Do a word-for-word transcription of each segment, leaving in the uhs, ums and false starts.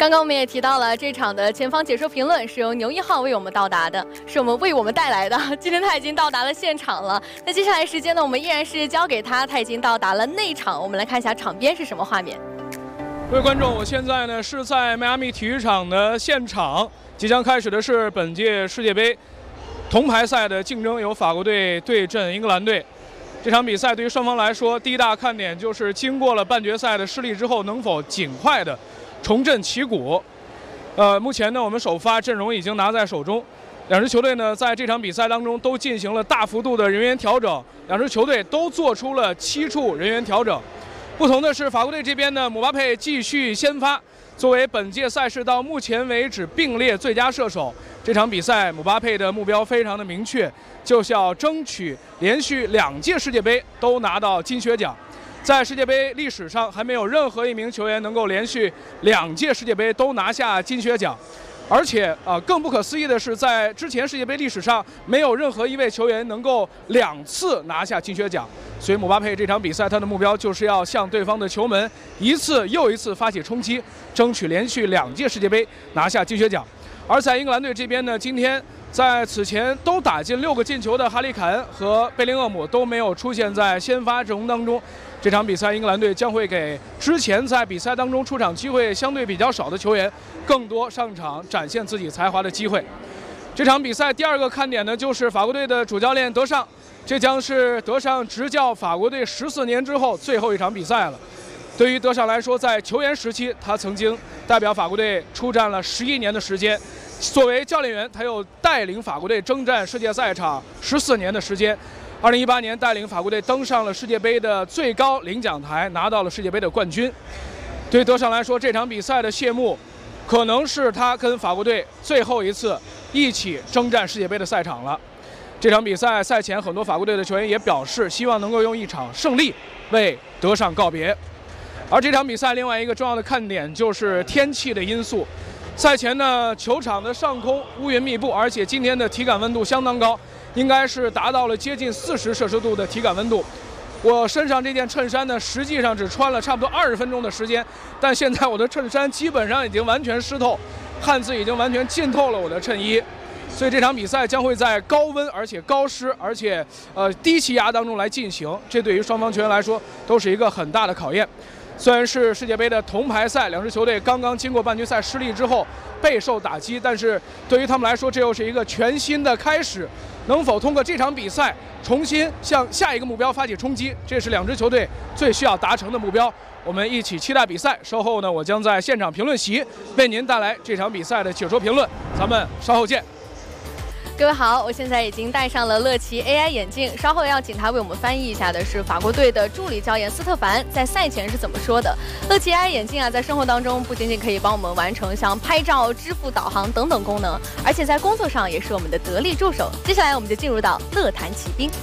刚刚我们也提到了这场的前方解说评论是由牛一号为我们到达的，是我们为我们带来的。今天他已经到达了现场了，那接下来时间呢，我们依然是交给他，他已经到达了内场，我们来看一下场边是什么画面。 各位观众，我现在呢是在迈阿密体育场的现场，即将开始的是本届世界杯铜牌赛的竞争，由法国队对阵英格兰队。这场比赛对于双方来说，第一大看点就是经过了半决赛的失利之后，能否尽快的重振旗鼓。呃，目前呢，我们首发阵容已经拿在手中，两支球队呢在这场比赛当中都进行了大幅度的人员调整，两支球队都做出了七处人员调整。不同的是，法国队这边呢，姆巴佩继续先发，作为本届赛事到目前为止并列最佳射手。这场比赛，姆巴佩的目标非常的明确，就是要争取连续两届世界杯都拿到金靴奖。在世界杯历史上，还没有任何一名球员能够连续两届世界杯都拿下金靴奖，而且啊、呃，更不可思议的是，在之前世界杯历史上，没有任何一位球员能够两次拿下金靴奖。所以，姆巴佩这场比赛他的目标就是要向对方的球门一次又一次发起冲击，争取连续两届世界杯拿下金靴奖。而在英格兰队这边呢，今天在此前都打进六个进球的哈利凯恩和贝林厄姆都没有出现在先发阵容当中。这场比赛，英格兰队将会给之前在比赛当中出场机会相对比较少的球员更多上场展现自己才华的机会。这场比赛第二个看点呢，就是法国队的主教练德尚，这将是德尚执教法国队十四年之后最后一场比赛了。对于德尚来说，在球员时期，他曾经代表法国队出战了十一年的时间。作为教练员，他又带领法国队征战世界赛场十四年的时间。二零一八年，带领法国队登上了世界杯的最高领奖台，拿到了世界杯的冠军。对于德尚来说，这场比赛的谢幕，可能是他跟法国队最后一次一起征战世界杯的赛场了。这场比赛赛前，很多法国队的球员也表示，希望能够用一场胜利为德尚告别。而这场比赛另外一个重要的看点就是天气的因素。赛前呢，球场的上空乌云密布，而且今天的体感温度相当高，应该是达到了接近四十摄氏度的体感温度。我身上这件衬衫呢，实际上只穿了差不多二十分钟的时间，但现在我的衬衫基本上已经完全湿透，汗渍已经完全浸透了我的衬衣。所以这场比赛将会在高温而且高湿而且呃低气压当中来进行，这对于双方球员来说都是一个很大的考验。虽然是世界杯的铜牌赛，两支球队刚刚经过半决赛失利之后备受打击，但是对于他们来说，这又是一个全新的开始。能否通过这场比赛重新向下一个目标发起冲击，这是两支球队最需要达成的目标。我们一起期待比赛。稍后呢，我将在现场评论席为您带来这场比赛的解说评论。咱们稍后见。 各位好，我现在已经戴上了乐奇 A I 眼镜，稍后要请他为我们翻译一下的是法国队的助理教练斯特凡在赛前是怎么说的。乐奇 A I 眼镜啊，在生活当中不仅仅可以帮我们完成像拍照、支付、导航等等功能，而且在工作上也是我们的得力助手。接下来我们就进入到乐坛奇兵。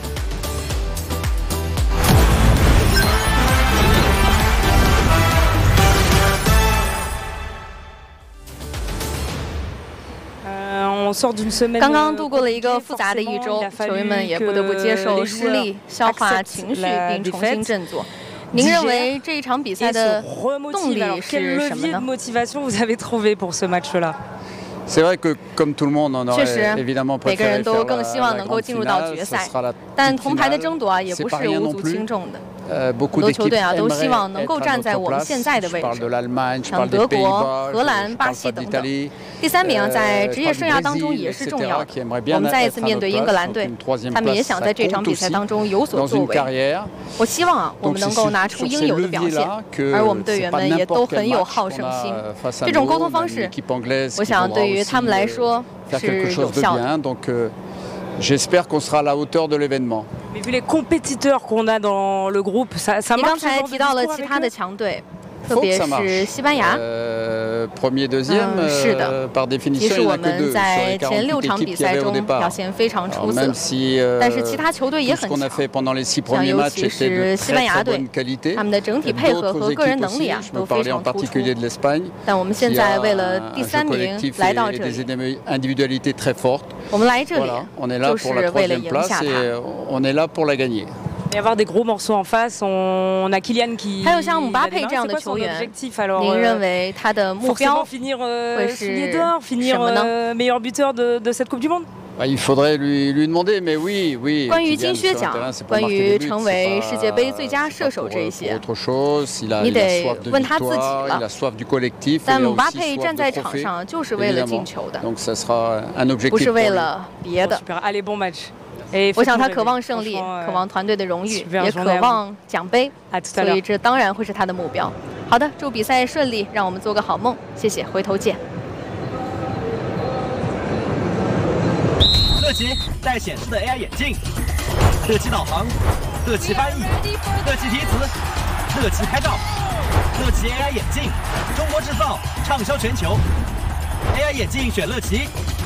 刚刚度过了一个复杂的一周，球员们也不得不接受失利、消化情绪并重新振作。您认为这一场比赛的动力是什么呢？确实，每个人都更希望能够进入到决赛，但铜牌的争夺啊，也不是无足轻重的。很多球队啊都希望能够站在我们现在的位置，像德国、荷兰、巴西等等。第三名在职业生涯当中也是重要的。我们再一次面对英格兰队，他们也想在这场比赛当中有所作为。我希望啊，我们能够拿出应有的表现，而我们队员们也都很有好胜心。这种沟通方式，我想对于他们来说是有效的。 J'espère qu'on sera à la hauteur de l'événement. Mais vu les compétiteurs qu'on a dans le groupe, ça, ça marche. 你刚才提到了其他的强队，特别是西班牙。 Premier, deuxième, 嗯，是的。 par définition, 其实我们在前六场比赛中表现非常出色，但是其他球队也很强，像尤其是西班牙队，他们的整体配合和个人能力啊都非常突出。但我们现在为了第三名来到这里，我们来这里就是为了赢下它。 y avoir des gros morceaux en face. On a Kylian qui. 还有像姆巴佩这样的球员，您认为他的目标 finir 会是 finir meilleur buteur de de cette Coupe du Monde? Il faudrait lui lui demander, mais oui, oui. 关于金靴奖，关于成为世界杯最佳射手这一些，你得问他自己了。但姆巴佩站在场上就是为了进球的，不是为了别的。我想他渴望胜利，渴望团队的荣誉，也渴望奖杯，所以这当然会是他的目标。好的，祝比赛顺利，让我们做个好梦，谢谢，回头见。 乐奇带显示的 A I 眼镜，乐奇导航，乐奇翻译，乐奇提词，乐奇开道，乐奇 A I 眼镜，中国制造，畅销全球。A I 眼镜选乐奇。